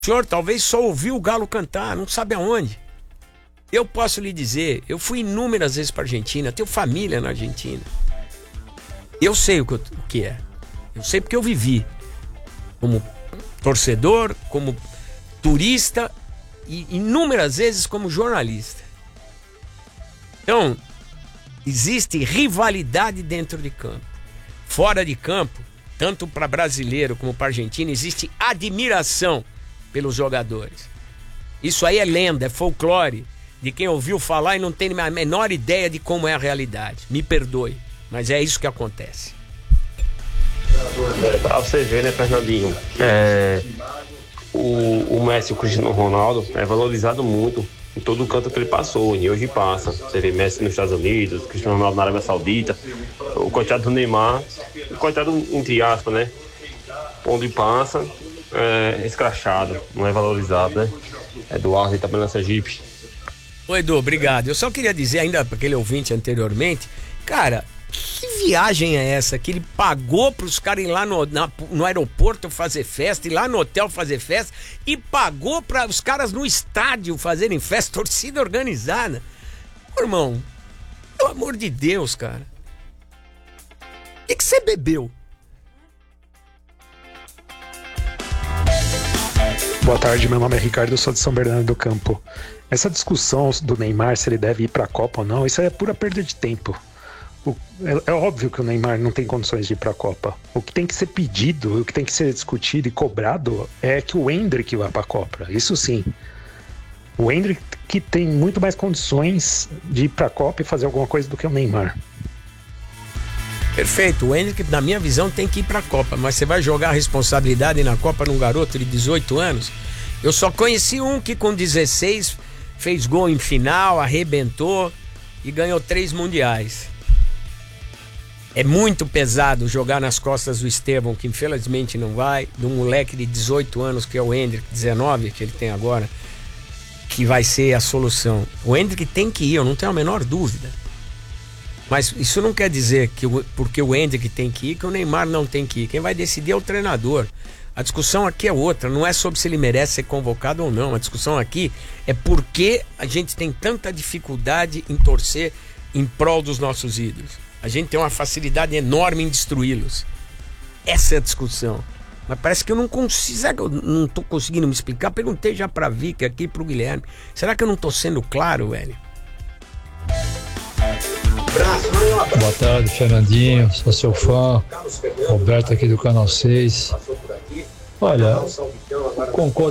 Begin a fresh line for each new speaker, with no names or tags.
O senhor talvez só ouviu o Galo cantar, não sabe aonde. Eu posso lhe dizer, eu fui inúmeras vezes para a Argentina, tenho família na Argentina. Eu sei o que é. Eu sei porque eu vivi. Como torcedor, como turista e inúmeras vezes como jornalista. Então, existe rivalidade dentro de campo. Fora de campo, tanto para brasileiro como para argentino, existe admiração pelos jogadores. Isso aí é lenda, é folclore de quem ouviu falar e não tem a menor ideia de como é a realidade. Me perdoe, mas é isso que acontece.
Pra você ver, né, Fernandinho? O Messi e o Cristiano Ronaldo é valorizado muito em todo o canto que ele passou, e hoje passa. Você vê Messi nos Estados Unidos, Cristiano Ronaldo na Arábia Saudita, o coitado do Neymar, o coitado entre aspas, né? Onde passa, é escrachado, não é valorizado, né? Eduardo Itabuna Sergipe.
Ô Edu, obrigado. Eu só queria dizer ainda para aquele ouvinte anteriormente, cara, que viagem é essa que ele pagou para os caras ir lá no aeroporto fazer festa, ir lá no hotel fazer festa e pagou para os caras no estádio fazerem festa, torcida organizada. Ô, irmão, pelo amor de Deus, cara. O que você bebeu?
Boa tarde, meu nome é Ricardo, eu sou de São Bernardo do Campo. Essa discussão do Neymar, se ele deve ir para a Copa ou não, isso é pura perda de tempo. É óbvio que o Neymar não tem condições de ir para a Copa. O que tem que ser pedido, o que tem que ser discutido e cobrado é que o Endrick vá para a Copa. Isso sim. O Endrick que tem muito mais condições de ir para a Copa e fazer alguma coisa do que o Neymar.
Perfeito, o Endrick, na minha visão, tem que ir para a Copa, mas você vai jogar a responsabilidade na Copa num garoto de 18 anos? Eu só conheci um que com 16 fez gol em final, arrebentou e ganhou 3 mundiais. É muito pesado jogar nas costas do Estevão, que infelizmente não vai, do moleque de 18 anos, que é o Endrick, 19, que ele tem agora, que vai ser a solução. O Endrick tem que ir, eu não tenho a menor dúvida. Mas isso não quer dizer que porque o Endrick tem que ir, que o Neymar não tem que ir. Quem vai decidir é o treinador. A discussão aqui é outra, não é sobre se ele merece ser convocado ou não. A discussão aqui é por que a gente tem tanta dificuldade em torcer em prol dos nossos ídolos. A gente tem uma facilidade enorme em destruí-los. Essa é a discussão. Mas parece que eu não consigo. Será que eu não estou conseguindo me explicar? Perguntei já para a Vicky aqui, para o Guilherme. Será que eu não estou sendo claro, velho?
Boa tarde, Fernandinho, sou seu fã, Roberto aqui do Canal 6. Olha, concordo